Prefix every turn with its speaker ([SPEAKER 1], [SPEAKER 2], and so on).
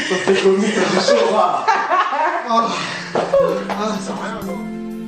[SPEAKER 1] 这狗你怎么说话？啊啊，怎么样？